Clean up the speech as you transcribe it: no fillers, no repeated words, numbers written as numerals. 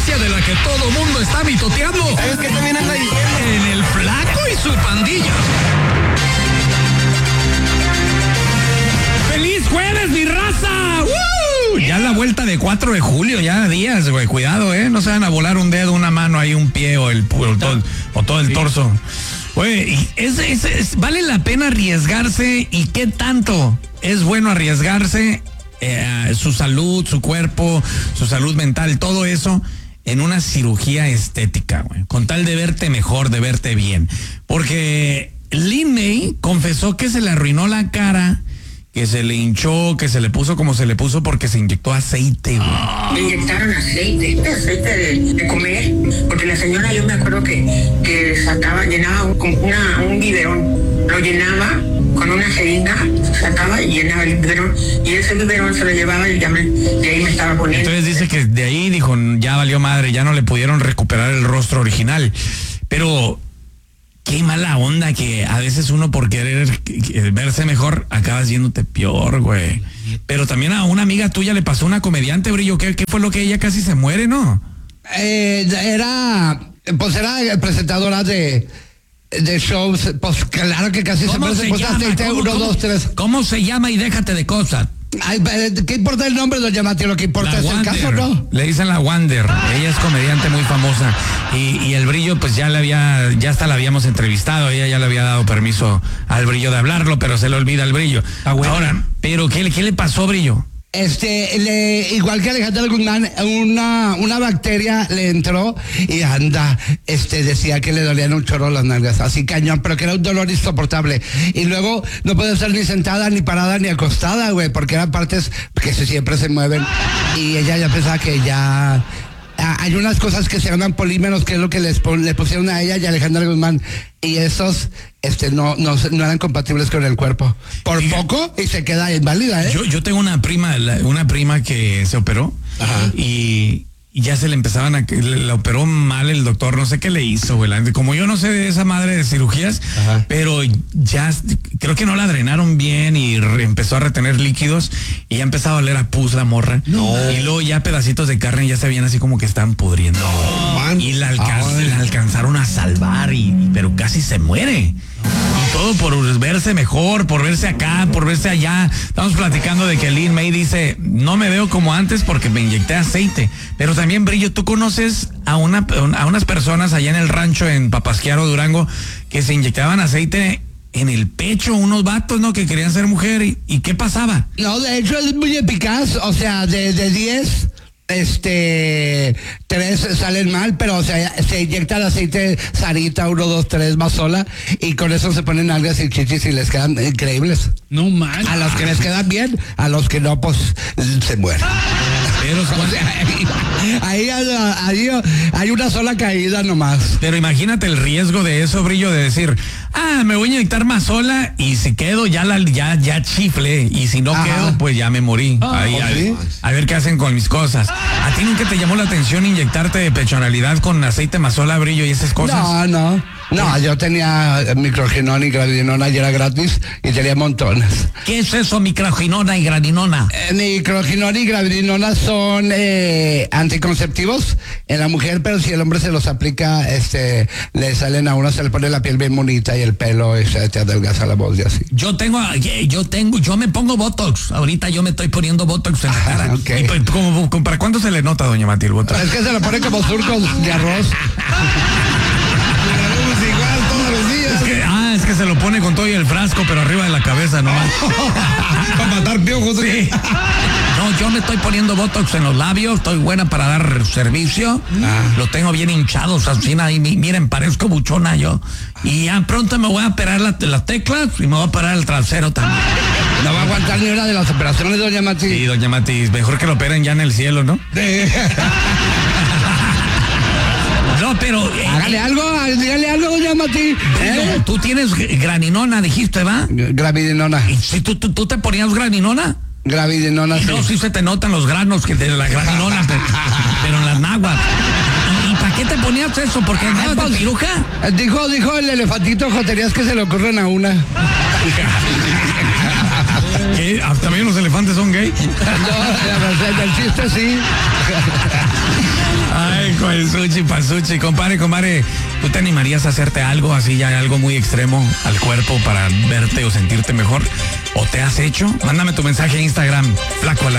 noticia de la que todo mundo está mitoteando. ¿Sabes qué también anda diciendo? En el Flaco y su pandilla. ¡Feliz jueves, mi raza! ¡Woo! Ya la vuelta de 4 de julio, ya días, güey. Cuidado, no se van a volar un dedo, una mano, ahí un pie o todo el torso. Güey, vale la pena arriesgarse. ¿Y qué tanto es bueno arriesgarse? Su salud, su cuerpo, su salud mental, todo eso en una cirugía estética, güey, con tal de verte mejor, de verte bien. Porque Lin May confesó que se le arruinó la cara, que se le hinchó, que se le puso como se le puso porque se inyectó aceite, güey. Me inyectaron aceite de comer, porque la señora, yo me acuerdo que sacaba, llenaba un biberón, lo llenaba con una jeringa, sacaba y llenaba el biberón, y ese biberón se lo llevaba y de ahí me estaba poniendo. Entonces dice que de ahí dijo, ya valió madre, ya no le pudieron recuperar el rostro original. Pero qué mala onda que a veces uno por querer verse mejor acabas yéndote peor, güey. Pero también a una amiga tuya le pasó, una comediante, Brillo, ¿qué fue lo que ella casi se muere, no? Era presentadora de shows, pues claro que casi se muere. ¿Cómo se llama? Y déjate de cosas. Ay, ¿qué importa el nombre, doña Mati? Lo que importa es el caso, ¿no? Le dicen la Wander. Ella es comediante muy famosa. Y el Brillo, pues ya hasta la habíamos entrevistado. Ella ya le había dado permiso al Brillo de hablarlo, pero se le olvida al Brillo. Ahora, ¿pero qué le pasó, Brillo? Igual que Alejandra Guzmán, una bacteria le entró y decía que le dolían un chorro las nalgas, así cañón, pero que era un dolor insoportable. Y luego no puede estar ni sentada, ni parada, ni acostada, güey, porque eran partes que siempre se mueven. Y ella ya pensaba que ya... Hay unas cosas que se llaman polímeros, que es lo que le pusieron a ella y a Alejandra Guzmán, y esos no eran compatibles con el cuerpo. Por poco y se queda inválida, Yo tengo una prima que se operó. Ajá. Y ya se le empezaban le operó mal el doctor, no sé qué le hizo, güey. Como yo no sé de esa madre de cirugías, ajá, pero ya creo que no la drenaron bien y empezó a retener líquidos y ya empezaba a oler a pus la morra. No. Y luego ya pedacitos de carne ya se veían así como que estaban pudriendo. No. Y la alcanzaron a salvar, pero casi se muere. Y todo por verse mejor, por verse acá, por verse allá. Estamos platicando de que Lin May dice, no me veo como antes porque me inyecté aceite. Pero también, Brillo, tú conoces a unas personas allá en el rancho en Papasquiaro, Durango, que se inyectaban aceite en el pecho, unos vatos, ¿no? Que querían ser mujer. ¿Y qué pasaba? No, de hecho es muy eficaz. O sea, de 10... 3 salen mal, pero o sea, se inyecta el aceite Sarita 1, 2, 3 más sola y con eso se ponen algas y chichis y les quedan increíbles. No man. A los que les quedan bien, a los que no, pues se mueren. Pero o sea, ahí hay una sola caída nomás. Pero imagínate el riesgo de eso, Brillo, de decir, me voy a inyectar más sola y si quedo ya chifle y si no quedo, pues ya me morí. A ver qué hacen con mis cosas. ¿A ti nunca te llamó la atención inyectarte de pechonalidad con aceite mazola, Brillo, y esas cosas? No, yo tenía microginona y gradinona y era gratis y tenía montones. ¿Qué es eso, microginona y gradinona? Microginona y gradinona son anticonceptivos en la mujer, pero si el hombre se los aplica, le salen a uno, se le pone la piel bien bonita y el pelo se te adelgaza la voz y así. Yo me pongo Botox. Ahorita yo me estoy poniendo Botox en la cara. Okay. ¿Para cuándo se le nota, doña Mati, el Botox? Es que se lo pone como surcos de arroz. Es que se lo pone con todo y el frasco, pero arriba de la cabeza nomás. Para matar piojos. Sí. No, yo me estoy poniendo Botox en los labios, estoy buena para dar servicio. Lo tengo bien hinchados, así, y miren, parezco buchona yo. Y ya pronto me voy a operar las teclas y me voy a operar el trasero también. No va a aguantar ni una de las operaciones, doña Mati. Sí, doña Mati, mejor que lo operen ya en el cielo, ¿no? No, pero... dígale algo, doña Mati. Tú tienes graninona, dijiste, ¿va? Gravidinona. ¿Y si tú te ponías graninona? Gravidinona, sí. No, sí se te notan los granos de la graninona, pero en las naguas. ¿Y para qué te ponías eso? ¿Porque andabas de ciruja? Dijo el elefantito joterías que se le ocurren a una. ¿Qué? ¿También los elefantes son gay? No, el chiste sí. Ay, el sushi pasuchi. Compadre, ¿tú te animarías a hacerte algo así, ya algo muy extremo al cuerpo para verte o sentirte mejor? ¿O te has hecho? Mándame tu mensaje a Instagram, Flaco al Aire.